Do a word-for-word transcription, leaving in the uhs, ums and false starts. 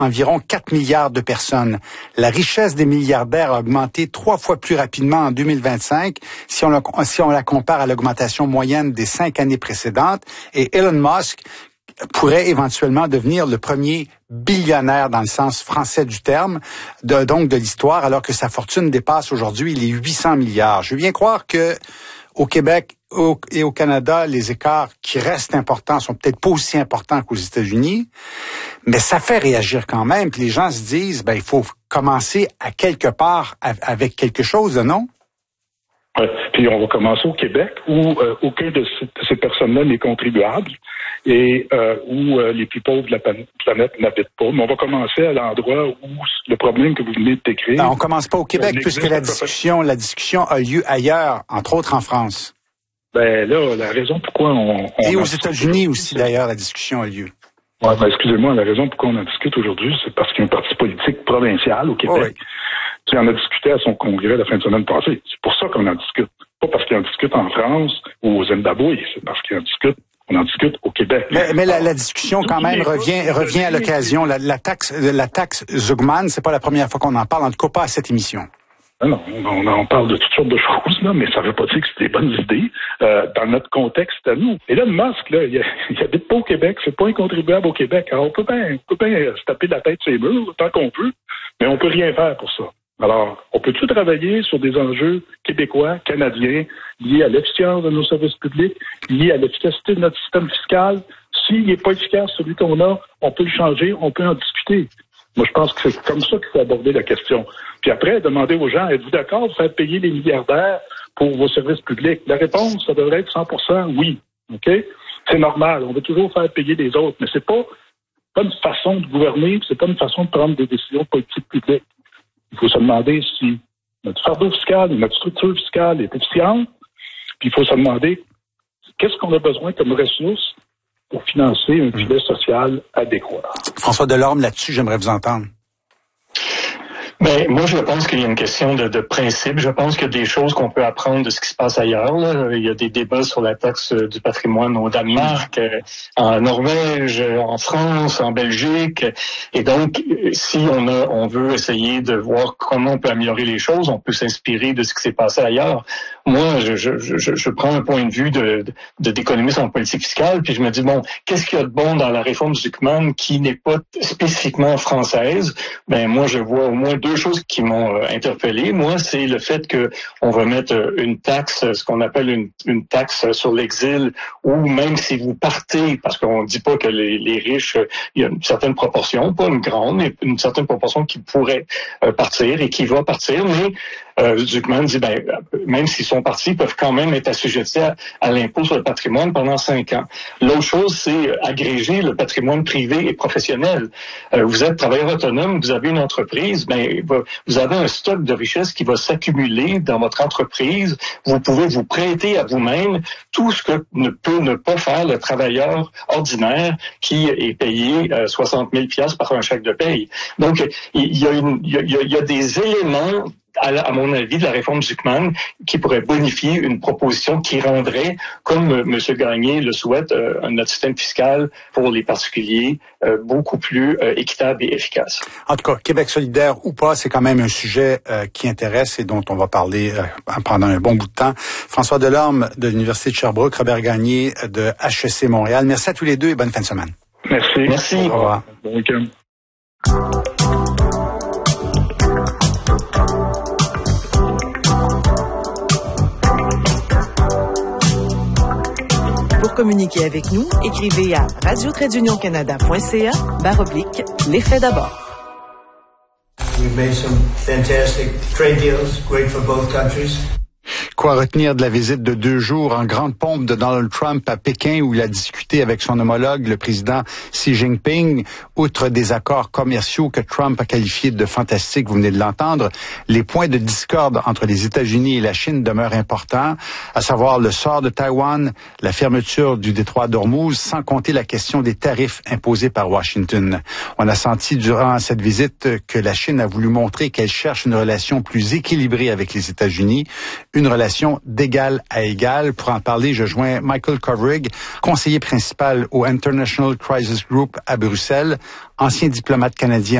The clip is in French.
environ quatre milliards de personnes. La richesse des milliardaires a augmenté trois fois plus rapidement en deux mille vingt-cinq si on, la, si on la compare à l'augmentation moyenne des cinq années précédentes. Et Elon Musk pourrait éventuellement devenir le premier billionnaire dans le sens français du terme, de, donc de l'histoire, alors que sa fortune dépasse aujourd'hui les huit cents milliards. Je veux bien croire que au Québec au, et au Canada, les écarts qui restent importants sont peut-être pas aussi importants qu'aux États-Unis, mais ça fait réagir quand même. Puis les gens se disent, ben il faut commencer à quelque part avec quelque chose, non? Ouais. Puis on va commencer au Québec où euh, aucun de ces, de ces personnes-là n'est contribuable et euh, où euh, les plus pauvres de la planète n'habitent pas. Mais on va commencer à l'endroit où le problème que vous venez de décrire... Non, on commence pas au Québec puisque la discussion, la discussion a lieu ailleurs, entre autres en France. Ben là, la raison pourquoi on... on et aux États-Unis aussi, d'ailleurs, la discussion a lieu. Ouais, ben excusez-moi, la raison pourquoi on en discute aujourd'hui, c'est parce qu'il y a un parti politique provincial au Québec. Oh oui. Qui en a discuté à son congrès la fin de semaine passée. C'est pour ça qu'on en discute. Pas parce qu'il en discute en France ou au Zimbabwe, c'est parce qu'il en discute, on en discute au Québec. Mais, mais la, la discussion quand même revient, revient à l'occasion. La, la taxe, la taxe Zucman, c'est pas la première fois qu'on en parle, en tout cas pas à cette émission. Non, on en parle de toutes sortes de choses, là, mais ça veut pas dire que c'est des bonnes idées euh, dans notre contexte à nous. Et là, Musk, là, il, il habite pas au Québec, c'est pas un contribuable au Québec. Alors, on peut bien, on peut bien se taper la tête sur les murs tant qu'on veut, mais on peut rien faire pour ça. Alors, on peut-tu travailler sur des enjeux québécois, canadiens, liés à l'efficience de nos services publics, liés à l'efficacité de notre système fiscal? S'il n'est pas efficace, celui qu'on a, on peut le changer, on peut en discuter. Moi, je pense que c'est comme ça qu'il faut aborder la question. Puis après, demander aux gens, êtes-vous d'accord de faire payer les milliardaires pour vos services publics? La réponse, ça devrait être cent pour cent oui. OK? C'est normal. On veut toujours faire payer les autres, mais c'est pas, pas une façon de gouverner, c'est pas une façon de prendre des décisions politiques publiques. Il faut se demander si notre fardeau fiscal, notre structure fiscale est efficiente, puis il faut se demander qu'est-ce qu'on a besoin comme ressources pour financer un filet social adéquat. François Delorme, là-dessus, j'aimerais vous entendre. Ben, moi, je pense qu'il y a une question de, de principe. Je pense qu'il y a des choses qu'on peut apprendre de ce qui se passe ailleurs. Là. Il y a des débats sur la taxe du patrimoine au Danemark, en Norvège, en France, en Belgique. Et donc, si on a, on veut essayer de voir comment on peut améliorer les choses, on peut s'inspirer de ce qui s'est passé ailleurs. Moi, je, je, je, je prends un point de vue de, de, d'économiste en politique fiscale, puis je me dis, bon, qu'est-ce qu'il y a de bon dans la réforme Zucman qui n'est pas spécifiquement française? Ben, moi, je vois au moins deux choses qui m'ont euh, interpellé. Moi, c'est le fait que on va mettre euh, une taxe, ce qu'on appelle une, une taxe sur l'exil, ou même si vous partez, parce qu'on ne dit pas que les, les riches, euh, il y a une certaine proportion, pas une grande, mais une certaine proportion qui pourrait euh, partir et qui va partir, mais euh, Zucman dit, ben, même s'ils sont partis, ils peuvent quand même être assujettis à, à l'impôt sur le patrimoine pendant cinq ans. L'autre chose, c'est agréger le patrimoine privé et professionnel. Euh, vous êtes travailleur autonome, vous avez une entreprise, ben, vous avez un stock de richesse qui va s'accumuler dans votre entreprise. Vous pouvez vous prêter à vous-même tout ce que ne peut ne pas faire le travailleur ordinaire qui est payé euh, soixante mille dollars par un chèque de paye. Donc, il y a, une, il y a, il y a des éléments à, la, à mon avis, de la réforme Zucman qui pourrait bonifier une proposition qui rendrait, comme euh, M. Gagné le souhaite, euh, notre système fiscal pour les particuliers euh, beaucoup plus euh, équitable et efficace. En tout cas, Québec solidaire ou pas, c'est quand même un sujet euh, qui intéresse et dont on va parler euh, pendant un bon bout de temps. François Delorme de l'Université de Sherbrooke, Robert Gagné de H E C Montréal. Merci à tous les deux et bonne fin de semaine. Merci. Merci. Au revoir. Bon week-end. Pour communiquer avec nous, écrivez à radio tiret union canada point c a barre oblique l'effet d'abord. We've made some fantastic trade deals, great for both countries. Quoi retenir de la visite de deux jours en grande pompe de Donald Trump à Pékin où il a discuté avec son homologue, le président Xi Jinping. Outre des accords commerciaux que Trump a qualifiés de fantastiques, vous venez de l'entendre, les points de discorde entre les États-Unis et la Chine demeurent importants, à savoir le sort de Taïwan, la fermeture du détroit d'Ormuz, sans compter la question des tarifs imposés par Washington. On a senti durant cette visite que la Chine a voulu montrer qu'elle cherche une relation plus équilibrée avec les États-Unis, une relation relation d'égal à égal. Pour en parler, je joins Michael Kovrig, conseiller principal au International Crisis Group à Bruxelles, ancien diplomate canadien